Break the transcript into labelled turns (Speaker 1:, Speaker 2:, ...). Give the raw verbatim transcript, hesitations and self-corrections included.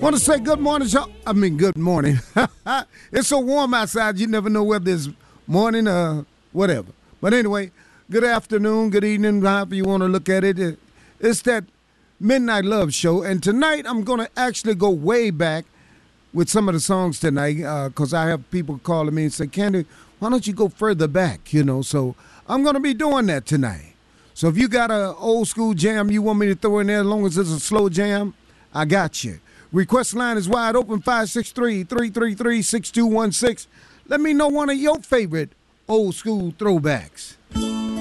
Speaker 1: Want to say good morning, y'all? I mean, good morning. It's so warm outside, you never know whether it's morning or whatever. But anyway, good afternoon, good evening, however you want to look at it. It's that Midnight Love Show. And tonight, I'm going to actually go way back with some of the songs tonight because uh, I have people calling me and say, Candy, why don't you go further back, you know? So I'm going to be doing that tonight. So if you got an old school jam you want me to throw in there, as long as it's a slow jam, I got you. Request line is wide open, five six three, three three three, six two one six. Let me know one of your favorite old school throwbacks.